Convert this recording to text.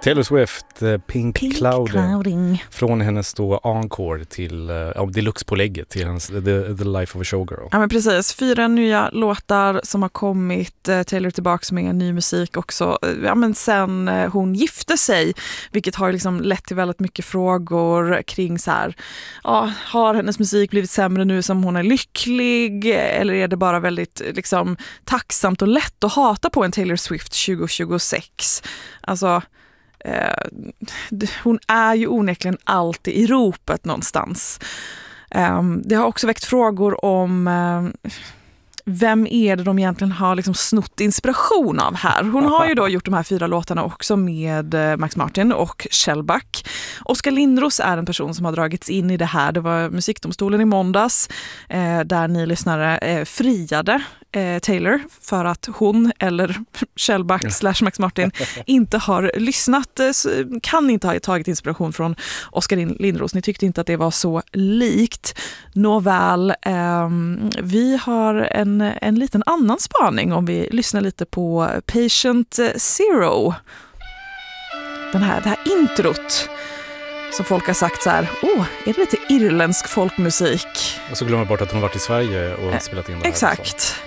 Taylor Swift, Pink Clouding. Från hennes då encore till deluxe-pålägget till hennes The Life of a Showgirl. Ja men precis, 4 nya låtar som har kommit. Taylor tillbaks med ny musik också. Ja men sen hon gifte sig, vilket har liksom lett till väldigt mycket frågor kring så här, ja, har hennes musik blivit sämre nu som hon är lycklig, eller är det bara väldigt liksom tacksamt och lätt att hata på en Taylor Swift 2026? Alltså hon är ju onekligen alltid i ropet någonstans. Det har också väckt frågor om vem är det de egentligen har liksom snott inspiration av här. Hon har ju då gjort de här 4 låtarna också med Max Martin och Shellback. Oskar Lindros är en person som har dragits in i det här. Det var musikdomstolen i måndags där ni lyssnare friade Taylor för att hon eller Shellback / Max Martin inte har lyssnat, kan inte ha tagit inspiration från Oskar Lindros. Ni tyckte inte att det var så likt. Nåväl, vi har en liten annan spaning om vi lyssnar lite på Patient Zero. Det här introt som folk har sagt så här, är det lite irländsk folkmusik? Och så glömmer bort att hon har varit i Sverige och spelat in det här. Exakt.